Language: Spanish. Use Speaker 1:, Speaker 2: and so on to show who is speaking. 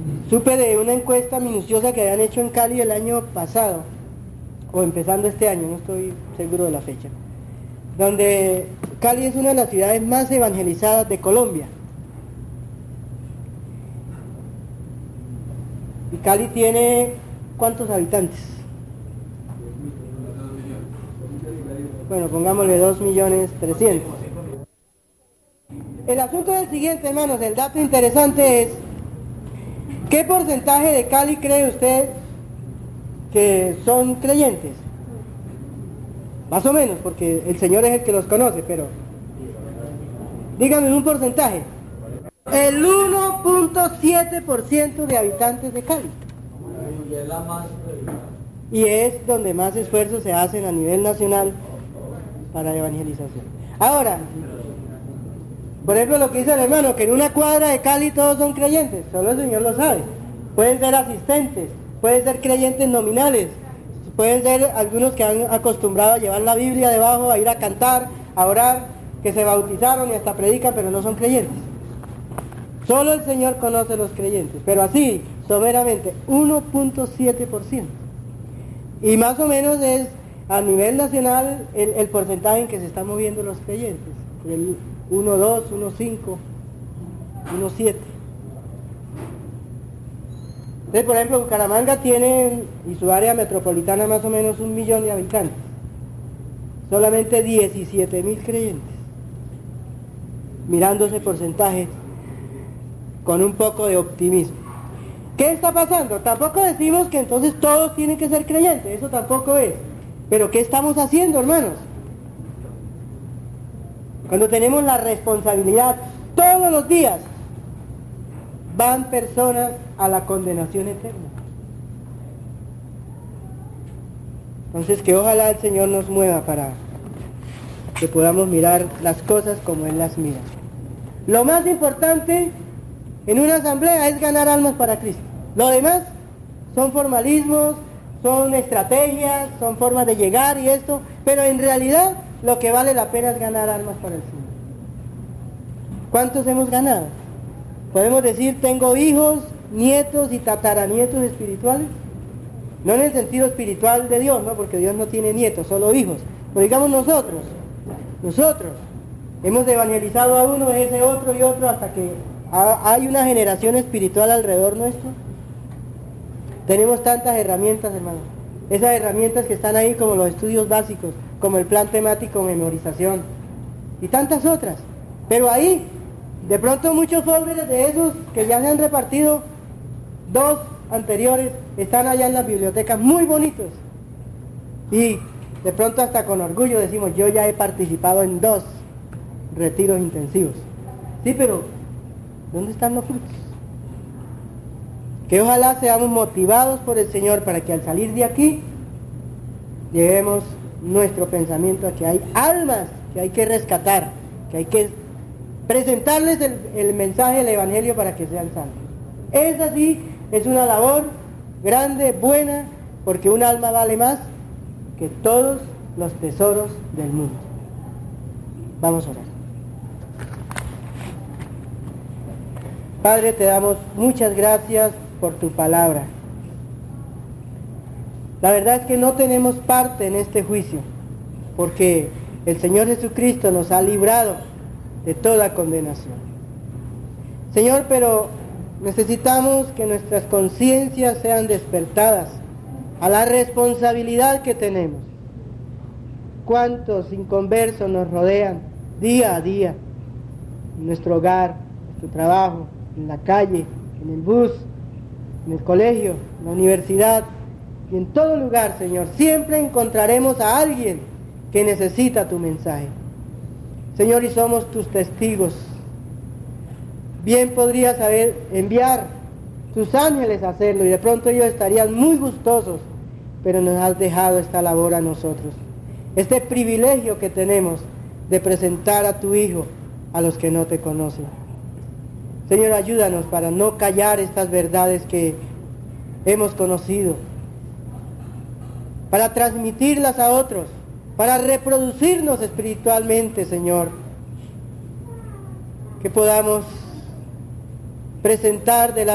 Speaker 1: Supe de una encuesta minuciosa que habían hecho en Cali el año pasado, o empezando este año, no estoy seguro de la fecha, donde Cali es una de las ciudades más evangelizadas de Colombia. Y Cali tiene, ¿cuántos habitantes? Bueno, pongámosle 2.300.000. El asunto es el siguiente, hermanos, el dato interesante es, ¿qué porcentaje de Cali cree usted que son creyentes? Más o menos, porque el Señor es el que los conoce, pero díganme un porcentaje. El 1.7% de habitantes de Cali. Y es donde más esfuerzos se hacen a nivel nacional para la evangelización. Ahora, por ejemplo, lo que dice el hermano, que en una cuadra de Cali todos son creyentes, solo el Señor lo sabe. Pueden ser asistentes, pueden ser creyentes nominales, pueden ser algunos que han acostumbrado a llevar la Biblia debajo, a ir a cantar, a orar, que se bautizaron y hasta predican, pero no son creyentes. Solo el Señor conoce los creyentes, pero así, someramente, 1.7%. Y más o menos es a nivel nacional el porcentaje en que se están moviendo los creyentes. El 1.2, 1.5, 1.7. Entonces, por ejemplo, Bucaramanga tiene, y su área metropolitana, más o menos 1 millón de habitantes. Solamente 17.000 creyentes. Mirando ese porcentaje con un poco de optimismo. ¿Qué está pasando? Tampoco decimos que entonces todos tienen que ser creyentes, eso tampoco es. Pero ¿qué estamos haciendo, hermanos? Cuando tenemos la responsabilidad todos los días, van personas a la condenación eterna. Entonces, que ojalá el Señor nos mueva para que podamos mirar las cosas como Él las mira. Lo más importante en una asamblea es ganar almas para Cristo. Lo demás son formalismos, son estrategias, son formas de llegar y esto, pero en realidad lo que vale la pena es ganar almas para el Señor. ¿Cuántos hemos ganado? Podemos decir, tengo hijos, nietos y tataranietos espirituales. No en el sentido espiritual de Dios, ¿no? Porque Dios no tiene nietos, solo hijos. Pero digamos nosotros hemos evangelizado a uno, ese otro y otro, hasta que hay una generación espiritual alrededor nuestro. Tenemos tantas herramientas, hermanos. Esas herramientas que están ahí, como los estudios básicos, como el plan temático, memorización y tantas otras. Pero ahí, de pronto muchos folders de esos que ya se han repartido, 2 anteriores, están allá en las bibliotecas muy bonitos. Y de pronto hasta con orgullo decimos, yo ya he participado en 2 retiros intensivos. Sí, pero ¿dónde están los frutos? Que ojalá seamos motivados por el Señor para que al salir de aquí llevemos nuestro pensamiento a que hay almas que hay que rescatar, que hay que presentarles el mensaje del Evangelio para que sean salvos. Esa sí es una labor grande, buena, porque un alma vale más que todos los tesoros del mundo. Vamos a orar. Padre, te damos muchas gracias por tu palabra. La verdad es que no tenemos parte en este juicio, porque el Señor Jesucristo nos ha librado de toda condenación. Señor, pero necesitamos que nuestras conciencias sean despertadas a la responsabilidad que tenemos. ¿Cuántos inconversos nos rodean día a día? En nuestro hogar, en nuestro trabajo, en la calle, en el bus, en el colegio, en la universidad y en todo lugar, Señor. Siempre encontraremos a alguien que necesita tu mensaje. Señor, y somos tus testigos. Bien podrías enviar tus ángeles a hacerlo y de pronto ellos estarían muy gustosos, pero nos has dejado esta labor a nosotros. Este privilegio que tenemos de presentar a tu Hijo a los que no te conocen. Señor, ayúdanos para no callar estas verdades que hemos conocido, para transmitirlas a otros, para reproducirnos espiritualmente, Señor, que podamos presentar delante